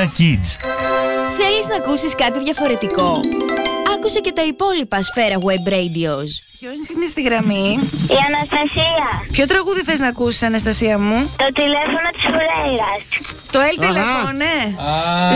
Kids. Θέλεις να ακούσεις κάτι διαφορετικό? Άκουσε και τα υπόλοιπα Σφαίρα Web Radios. Ποιος είναι στη γραμμή? Η Αναστασία. Ποιο τραγούδι θες να ακούσεις, Αναστασία μου? Το τηλέφωνο της Φουρέιρας. Το El Telephone, ναι.